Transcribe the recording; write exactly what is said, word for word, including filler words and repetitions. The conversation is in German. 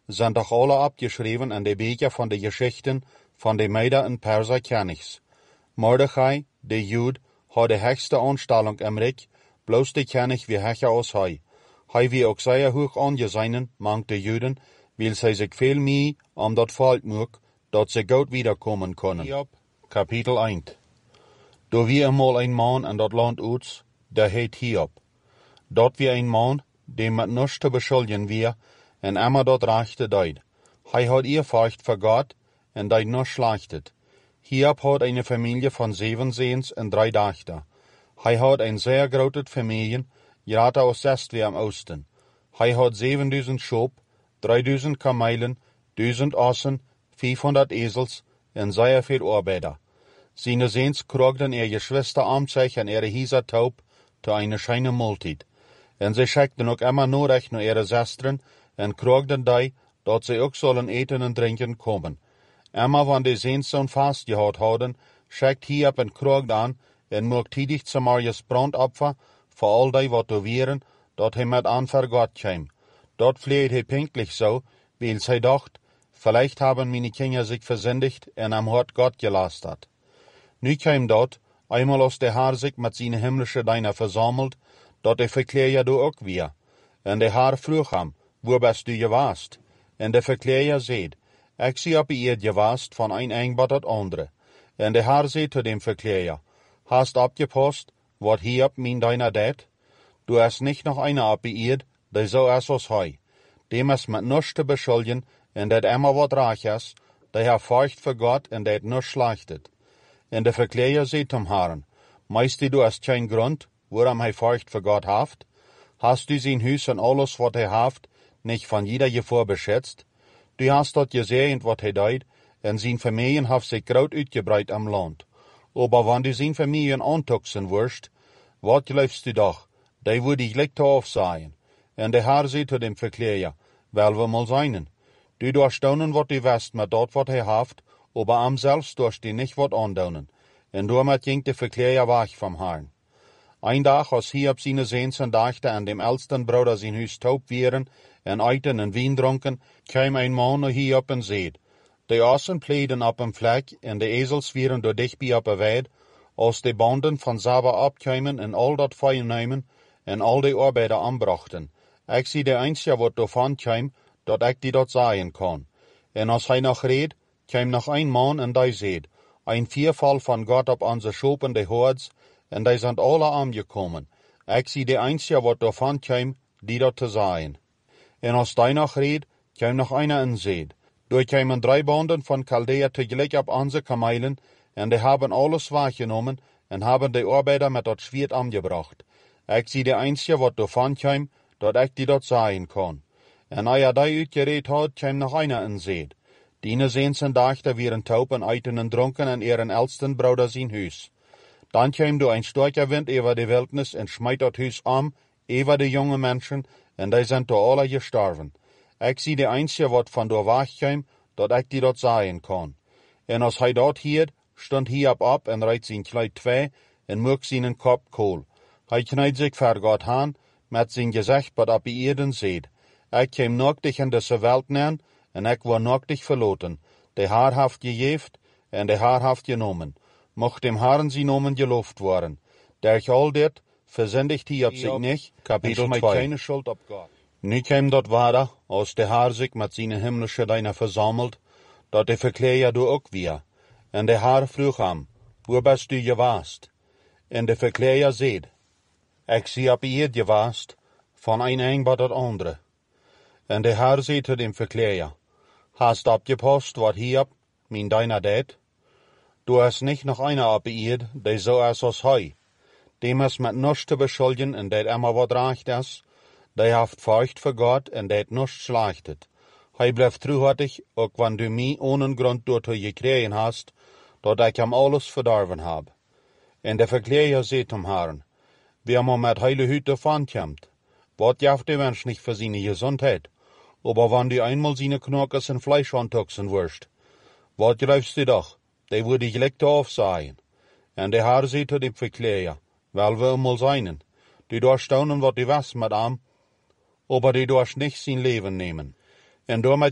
sind doch alle abgeschrieben in de Bücher von de Geschichten von de Meiden en Perser Königs. Mordechai, de Jud, had de höchste Anstellung im Reich, bloß de König wie höher als hij. Hij wie ook sehr hoch angesehen, mangt de Juden, weil sie sich viel mehr um dat Volk mög, dat sie gut wiederkommen können. Hiob, Kapitel eins. Do wie einmal ein Mann in dat Land Uts, der heet Hiob. Dort wie ein Mann, dem mit nichts zu beschuldigen wir, en immer dat rechte deid. Hij had Ehrfurcht vor Gott, en deid nichts schlechtet. Hiob hat eine Familie von sieben Sehens und drei Töchter. Hij hat ein sehr großes Familien, gerade aus Sest wie am Osten. Hij hat zevenduizend Schop, drieduizend Kamelen, duizend Ossen, vierhonderd Esels en sehr viel Arbeiter. Seine Sehens krogten ihre Geschwister am sich en ihre Hieser taub zu einer scheine Multit. En sie schickten auch immer nur recht nach ihre Schwestern en krogten die, dat sie auch sollen eten und trinken kommen. Immer wann die Sehens so fast gehad hadden, schickt Hiob en krogt an en mocht tidig zum Marius Brandopfer für all die, wat du wären, dat hij met an voor Gott käm. Dort fleht hij pinklich so, weil sie dacht, vielleicht haben meine Kinder sich versündigt en am Hort Gott gelastert. Nu käm dort, einmal aus der Haar sich mit seine himmlische Deiner versammelt, dat de Verkläger du auch wir. En der Haar frug ham, wo bist du gewast? En der Verkläger seht, ich sie op ihr gewast von ein Engbad dat andere. En der Haar seht zu dem Verkläger, hast abgepasst, wat Hiob min Deiner det? Du hast nicht noch einer abbeirrt, der so ist als hei. Dem ist mit nichts zu beschuldigen, en dat immer wat reich ist, der hat Furcht für Gott en dat nichts schlechtet. En der Verkläger seht zum Herrn, meist du hast kein Grund, woran hij Furcht für Gott haft? Hast du sein Hus und alles, wat hij haft, nicht von jeder Gefahr beschützt? Du hast dort gesehen, wat hij deed, en sein Familien haft sich groot uitgebreit am Land. Aber wenn du sein Familien antuxen wirst, wat glaubst du doch, die würde ich licht aufsehen. En der Herr seht zu dem Verkläger, wel wir mal seinen. Du durchstaunen, wat du weißt, mit dort, wat hij haft, aber am selbst durst du nicht wat andaunen. En damit ging der Verkläger weg vom Herrn. Ein Tag, als Hiob seine Sehens und dachte an dem ältesten Bruder sein Hus taub wären, en eiten en Wien dronken, kam ein Mann nach Hiob und seht. Die Ossen pläden ab dem Fleck, en de Esels wären door dicht bei op de weid, als de Banden von Saba abkämen en all dat Feuer nehmen, en all die Arbeiter anbrachten. Ich sie de einzige, wat davon käm, dat ich die dort sehen kann. En als hij noch red, käm noch ein Mann en die seht, ein Vierfall von Gott op onze Schopen de Hords, en die sind alle angekommen. Ich sie de einzige, wat davon käm, die dort zu sehen. En als die noch red, käm noch einer en seht. Door kwamen drei Banden von Chaldea tegelijk op onze Kamelen, en die haben alles wahrgenommen en haben die Arbeiter mit dat Schwert angebracht. Ich sie de einzige, wat davon kwam, dat ich die dort sehen kann. En als er die uitgereed had, kwam noch einer en seht. Diene Sehens en Dachter wären taub en eiten en dronken en ihren ältesten Bruder sein Hus. Dann kwam du ein starker Wind über die Wildnis en schmeit dat Hus am, über die jungen Menschen, en die sind da alle gestorben. Ich sie de einzige, wat von da wegkwam, dat ich die dort sehen kann. En als hij dort hiert, stond Hiob ab en reit sein Kleid twee en moog seinen Kopf kohl. Hij kneit sich vor Gott aan, met sein Gesicht wat op die Erden seht. Ich käm nacktig in diese Welt nähen, en ich war nacktig verloten. De Haar haft gejeft, en de Haar haft genommen. Mocht dem Herrn sie nomen geloofd worden. Durch all dit versündigt Hiob sich nicht, Kapitel zwei. Keine Schuld op Gott. Nu käm dort weiter, als der Herr sich mit seinen himmlischen Deiner versammelt, dat der Verkläger du auch wir. En der Herr frug ham, wo bist du gewast? En der Verkläger seht, ich sie ab ihr gewast, von ein Engbad dat andere. En der Herr seht zu dem Verkläger, hast abgepasst, wat Hiob, min Deiner det? Du hast nicht noch einer abbeirrt, der so ist als hei. Dem ist mit nichts zu beschuldigen, en det immer wat recht ist, der haft Furcht für Gott en det nichts schlechtet. Hij bleibt truhartig, auch wenn du mich ohne Grund dort gekriegen hast, dat ich am alles verdorben hab. En der Verkläger seht zum Herrn, wer man mit heile Hüte davon kommt, wat jaft der Mensch nicht für seine Gesundheit, aber wenn du einmal seine Knockes in Fleisch antuxen wirst, wat glaubst du doch, der würde ich leck aufsehen. En der Herr seht zu dem Verkläger, weil wir mal seinen, du darfst staunen, wat du was mit am, aber die darfst nicht sein Leben nehmen. En damit